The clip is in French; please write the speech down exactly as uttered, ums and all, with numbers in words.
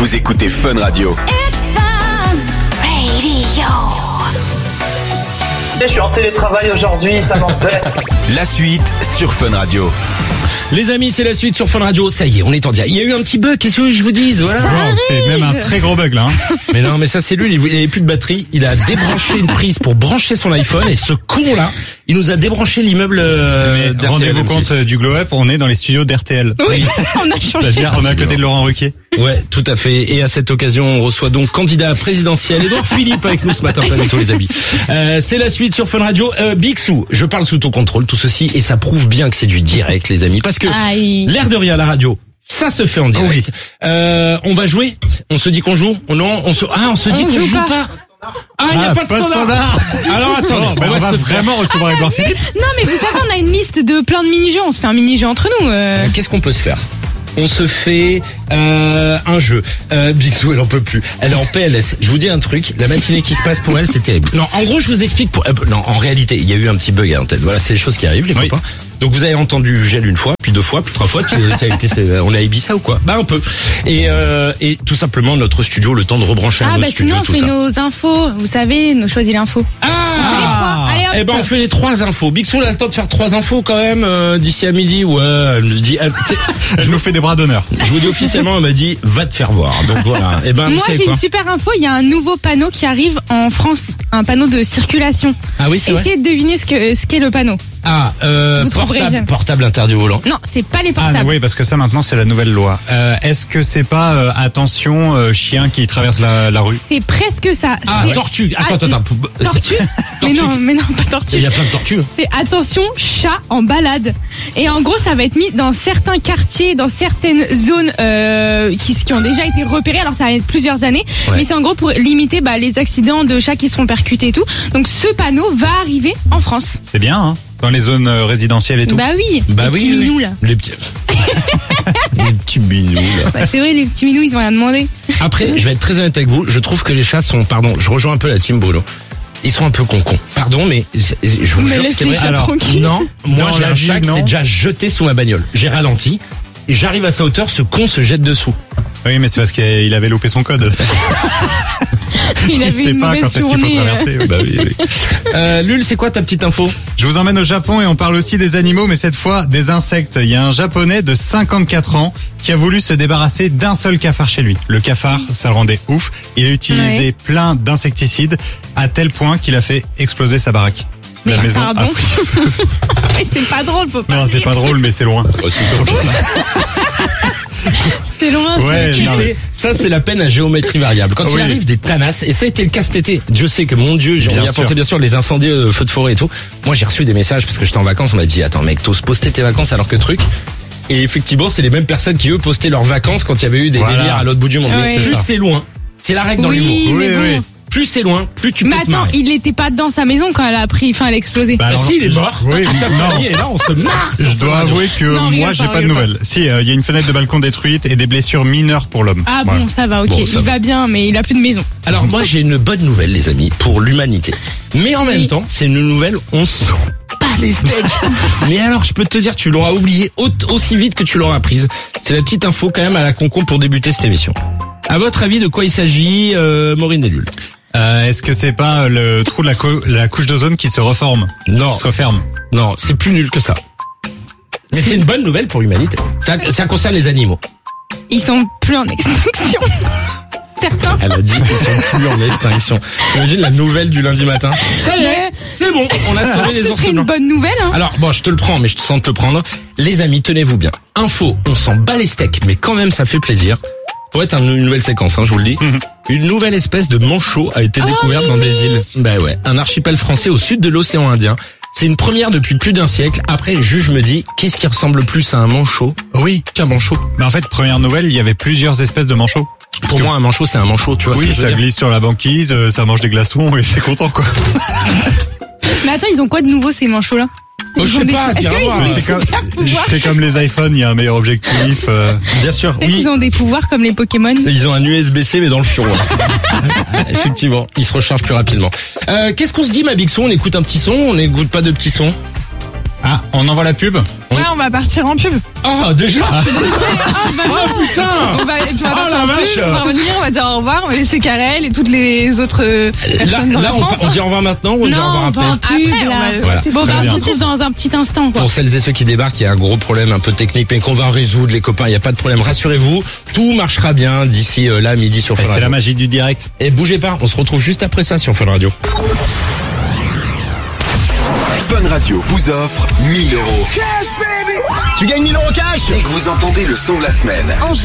Vous écoutez Fun Radio. It's Fun Radio. Je suis en télétravail aujourd'hui, ça m'embête. La suite sur Fun Radio. Les amis, c'est la suite sur Fun Radio. Ça y est, on est en direct. Il y a eu un petit bug, qu'est-ce que je vous dise, voilà. Wow, c'est même un très gros bug là. Hein. Mais non, mais ça c'est lui, il n'avait plus de batterie. Il a débranché une prise pour brancher son iPhone et ce con là, il nous a débranché l'immeuble euh, d'R T L. Rendez-vous compte euh, du Glow Up, on est dans les studios d'R T L. Oui, on a changé. C'est-à-dire, on est à côté de Laurent Ruquier. Ouais, tout à fait. Et à cette occasion, on reçoit donc candidat présidentiel Édouard Philippe avec nous ce matin. Pas du tout, les amis. Euh, c'est la suite sur Fun Radio. Euh, Big Sou, je parle sous ton contrôle, tout ceci, et ça prouve bien que c'est du direct, les amis, parce que Aïe. l'air de rien, la radio. Ça se fait en direct. Oui. Euh, on va jouer. On se dit qu'on joue. Non, on se. Ah, on se dit On qu'on joue joue pas. pas. Ah, il n'y a Ah, pas de pas de standard. Alors attends, Oh, bah, on va se vraiment recevoir Ah, Édouard mais- Philippe. Non mais vous savez, on a une liste de plein de mini-jeux. On se fait un mini-jeu entre nous. euh. Euh, Qu'est-ce qu'on peut se faire? On se fait euh, un jeu. Euh, Big Sou, elle en peut plus. Elle est en P L S. Je vous dis un truc. La matinée qui se passe pour elle, c'est terrible. Non, en gros, je vous explique. Pour... euh, non, en réalité, il y a eu un petit bug en tête. Voilà, c'est les choses qui arrivent, les Oui. copains. Donc vous avez entendu gel une fois, puis deux fois, puis trois fois. Puis, c'est- c'est- c'est- on a Ibiza ou quoi? Bah un peu. Et euh, et tout simplement notre studio, le temps de rebrancher un Ah autre bah studio, sinon on tout fait ça. nos infos. Vous savez, nos choisis l'info. Ah, On fait les trois. Allez hop. Eh ben on fait les trois infos. Big Sou, elle a le temps de faire trois infos quand même euh, d'ici à midi. Ouais, elle me dit. elle- c'est- Je nous fais des bras d'honneur. Je vous dis officiellement, elle m'a dit va te faire voir. Donc voilà. Eh ben, vous Moi savez j'ai quoi une super info. Il y a un nouveau panneau qui arrive en France, un panneau de circulation. Ah oui, c'est vrai. Essayez de deviner ce que ce qu'est le panneau. Ah, euh, Vous trouverez portable, jamais. portable interdit au volant. Non, c'est pas les Ah portables. oui, parce que ça maintenant c'est la nouvelle loi. Euh, Est-ce que c'est pas euh, attention euh, chien qui traverse la, la rue? C'est presque ça. Ah, C'est- tortue. Attends, Ah, attends, attends. Tortue Mais non, mais non, pas tortue. Il y a plein de tortues. C'est attention, chat en balade. Et en gros, ça va être mis dans certains quartiers, dans certaines zones euh, qui, qui ont déjà été repérées. Alors ça va être plusieurs années, Ouais. mais c'est en gros pour limiter bah, les accidents de chats qui se font percuter et tout. Donc ce panneau va arriver en France. C'est bien, hein, dans les zones euh, résidentielles et tout. Bah oui, Bah les oui, petits oui. minous là. Les petits. les petits minous, là. Bah, c'est vrai, les petits minous, ils ont rien demandé. Après, je vais être très honnête avec vous. Je trouve que les chats sont, pardon, je rejoins un peu la team Bruno. Ils sont un peu concons. Pardon, mais je je vous Mais jure que laisse c'est les vrai. chats Alors, tranquilles. non, moi Dans j'ai la un vie, chat qui non. s'est déjà jeté sous ma bagnole. J'ai ralenti. Et j'arrive à sa hauteur, ce con se jette dessous. Oui, mais c'est parce qu'il avait loupé son code. Il avait sait une pas quand mauvaise est-ce qu'il faut journée. euh. traverser. oui. Bah oui, oui. Euh, Lul, c'est quoi ta petite info? Je vous emmène au Japon et on parle aussi des animaux, mais cette fois des insectes. Il y a un Japonais de cinquante-quatre ans qui a voulu se débarrasser d'un seul cafard chez lui. Le cafard, ça le rendait ouf. Il a utilisé Ouais. plein d'insecticides à tel point qu'il a fait exploser sa baraque. Mais La maison a pardon. pris. Mais c'est pas drôle, faut pas Non, c'est rire. pas drôle, mais c'est loin. C'est loin. Ouais, c'est- Tu non, sais, ça c'est la peine à géométrie variable. Quand il Oui. arrive des tanasses, et ça a été le cas cet été, Dieu sait que mon Dieu, j'ai Bien on y a sûr. pensé bien sûr, les incendies, euh, feux de forêt et tout. Moi j'ai reçu des messages parce que j'étais en vacances, on m'a dit attends mec, t'oses poster tes vacances alors que truc. Et effectivement, c'est les mêmes personnes qui eux postaient leurs vacances quand il y avait eu des Voilà. délires à l'autre bout du monde. Ouais. Mais C'est plus ça. c'est loin, c'est la règle dans Oui, l'humour. mais Oui, bon. oui. Plus c'est loin, plus tu Mais peux te attends, marrer. il n'était pas dans sa maison quand elle a pris, enfin, elle a explosé. Bah, Ah alors, si, il est mort. Oui, Toute sa non. famille est là, on se marre. sur Je dois Fun Radio. avouer que Non, rigole moi, j'ai pas, pas de rigole nouvelles. Si, euh, il y a une fenêtre de balcon détruite et des blessures mineures pour l'homme. Ah Voilà. bon, ça va, ok. Bon, ça il va. va bien, mais il a plus de maison. Alors moi j'ai une bonne nouvelle les amis pour l'humanité. Mais en même Oui. temps c'est une nouvelle on sent pas les steaks. Mais alors je peux te dire tu l'auras oublié au- aussi vite que tu l'auras apprise. C'est la petite info quand même à la concon pour débuter cette émission. À votre avis de quoi il s'agit euh, Maureen Delul? Euh, Est-ce que c'est pas le trou de la, co- la couche d'ozone qui se reforme? Non. Qui se referme. Non c'est plus nul que ça. Mais c'est une bonne nouvelle pour l'humanité. Ça, ça concerne les animaux. Ils sont plus en extinction. Certains. Elle a dit qu'ils sont plus en extinction. T'imagines la nouvelle du lundi matin? Ça y est, Ouais. c'est bon, on a sauvé les Ce ours serait une blancs. bonne nouvelle, hein. Alors, bon, je te le prends, mais je te sens te le prendre. Les amis, tenez-vous bien. Info, on s'en bat les steaks, mais quand même, ça fait plaisir. Pour être une nouvelle séquence, hein, je vous le dis. Une nouvelle espèce de manchot a été découverte dans des îles. Ben ouais, un archipel français au sud de l'océan Indien. C'est une première depuis plus d'un siècle. Après, le juge me dit, qu'est-ce qui ressemble plus à un manchot Oui. qu'un manchot? Mais en fait, première nouvelle, il y avait plusieurs espèces de manchots. Pour moi, un manchot, c'est un manchot, tu vois. ce Oui, que je veux ça dire glisse sur la banquise, euh, ça mange des glaçons et c'est content quoi. Mais attends, ils ont quoi de nouveau, ces manchots-là? Oh, je Ils ont sais des- pas, Est-ce tiens, qu'ils voir. ont des C'est comme, super pouvoirs? c'est comme les iPhones, il y a un meilleur objectif. euh. Bien sûr, Peut-être oui. qu'ils ont des pouvoirs comme les Pokémon. Ils ont un U S B C mais dans le furo. Effectivement, ils se rechargent plus rapidement. Euh, Qu'est-ce qu'on se dit ma Big Son? On écoute un petit son, on n'écoute pas de petits sons? Ah, on envoie la pub? Ouais, on va partir en pub. Ah, déjà? Ah, putain! On va, tu vas Oh, partir la en pub, vache. on va revenir, on va dire au revoir, on va laisser Karel et toutes les autres euh, Là, personnes dans là la on, France. on dit au revoir maintenant ou on dit au Non, revoir on après? va en pub, Après, là. on va- Voilà. Bon, bah, Très on bien. se retrouve dans un petit instant, quoi. Pour celles et ceux qui débarquent, il y a un gros problème un peu technique, mais qu'on va résoudre, les copains, il n'y a pas de problème. Rassurez-vous, tout marchera bien d'ici euh, là, midi sur Fun C'est Radio. la magie du direct. Et bougez pas, on se retrouve juste après ça sur Fun Radio. Fun Radio vous offre mille euros. Tu gagnes mille euros cash. Dès que vous entendez le son de la semaine.